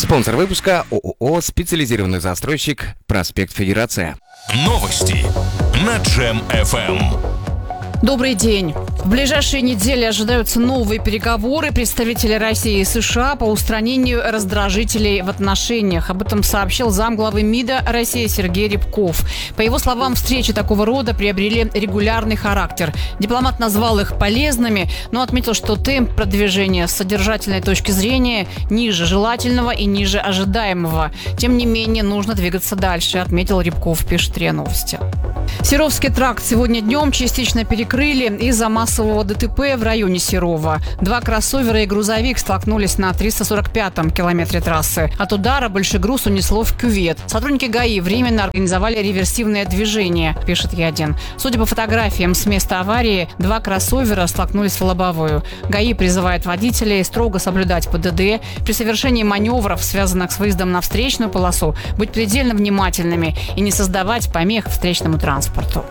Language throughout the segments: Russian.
Спонсор выпуска ООО «Специализированный застройщик. Проспект Федерация». Новости на Джем FM. Добрый день. В ближайшие недели ожидаются новые переговоры представителей России и США по устранению раздражителей в отношениях. Об этом сообщил замглавы МИДа России Сергей Рябков. По его словам, встречи такого рода приобрели регулярный характер. Дипломат назвал их полезными, но отметил, что темп продвижения с содержательной точки зрения ниже желательного и ниже ожидаемого. Тем не менее, нужно двигаться дальше, отметил Рябков, пишет РИА Новости. Серовский тракт сегодня днем частично перекрыли из-за массового ДТП в районе Серова. Два кроссовера и грузовик столкнулись на 345-м километре трассы. От удара большегруз унесло в кювет. Сотрудники ГАИ временно организовали реверсивное движение, пишет Е1. Судя по фотографиям с места аварии, два кроссовера столкнулись в лобовую. ГАИ призывает водителей строго соблюдать ПДД. При совершении маневров, связанных с выездом на встречную полосу, быть предельно внимательными и не создавать помех встречному транспорту.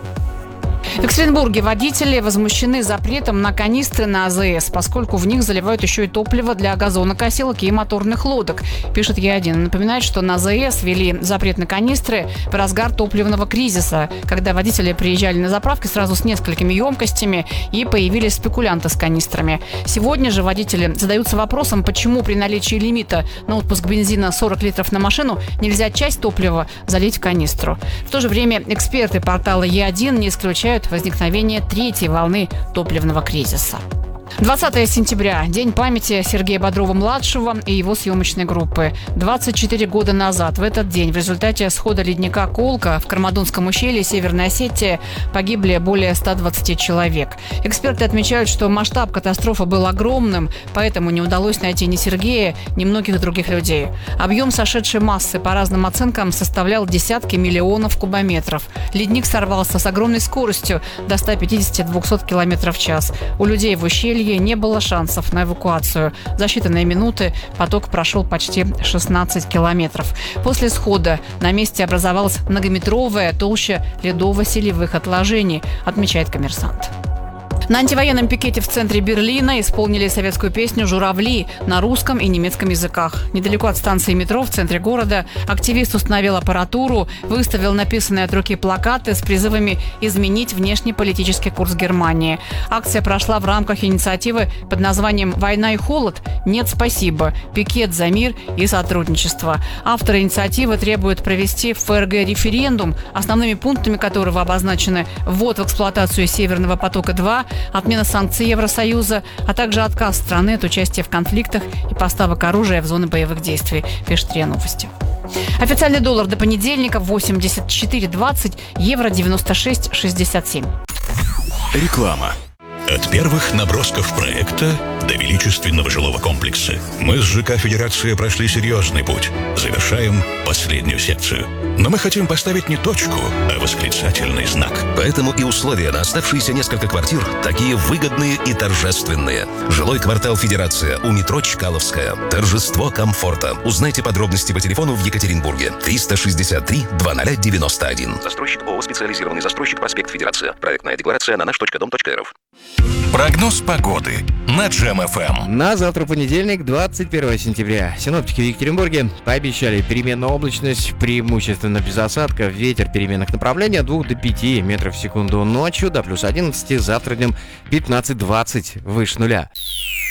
В Екатеринбурге водители возмущены запретом на канистры на АЗС, поскольку в них заливают еще и топливо для газонокосилок и моторных лодок, пишет Е1. Напоминает, что на АЗС ввели запрет на канистры в разгар топливного кризиса, когда водители приезжали на заправки сразу с несколькими емкостями и появились спекулянты с канистрами. Сегодня же водители задаются вопросом, почему при наличии лимита на отпуск бензина 40 литров на машину нельзя часть топлива залить в канистру. В то же время эксперты портала Е1 не исключают возникновение третьей волны топливного кризиса. 20 сентября – День памяти Сергея Бодрова-младшего и его съемочной группы. 24 года назад в этот день в результате схода ледника Колка в Кармадонском ущелье Северной Осетии погибли более 120 человек. Эксперты отмечают, что масштаб катастрофы был огромным, поэтому не удалось найти ни Сергея, ни многих других людей. Объем сошедшей массы по разным оценкам составлял десятки миллионов кубометров. Ледник сорвался с огромной скоростью до 150-200 км в час. У людей в ущелье не было шансов на эвакуацию. За считанные минуты поток прошел почти 16 километров. После схода на месте образовалась многометровая толща ледово-селевых отложений, отмечает «Коммерсант». На антивоенном пикете в центре Берлина исполнили советскую песню «Журавли» на русском и немецком языках. Недалеко от станции метро в центре города активист установил аппаратуру, выставил написанные от руки плакаты с призывами изменить внешнеполитический курс Германии. Акция прошла в рамках инициативы под названием «Война и холод? Нет, спасибо. Пикет за мир и сотрудничество». Авторы инициативы требуют провести в ФРГ референдум, основными пунктами которого обозначены ввод в эксплуатацию Северного потока-2, отмена санкций Евросоюза, а также отказ страны от участия в конфликтах и поставок оружия в зоны боевых действий, пишет РИА Новости. Официальный доллар до понедельника 84.20, евро 96.67. Реклама. От первых набросков проекта до величественного жилого комплекса мы с ЖК «Федерация» прошли серьезный путь. Завершаем последнюю секцию. Но мы хотим поставить не точку, а восклицательный знак. Поэтому и условия на оставшиеся несколько квартир такие выгодные и торжественные. Жилой квартал «Федерация» у метро Чкаловская. Торжество комфорта. Узнайте подробности по телефону в Екатеринбурге. 363-2091. Застройщик ООО «Специализированный застройщик. Проспект Федерация». Проектная декларация на наш.дом.рф. Прогноз погоды на Джем FM. На завтра понедельник, 21 сентября. Синоптики в Екатеринбурге пообещали переменную облачность, преимущественно без осадков, ветер переменных направлений от 2 до 5 метров в секунду ночью, до плюс 11, завтра днем 15-20 выше нуля.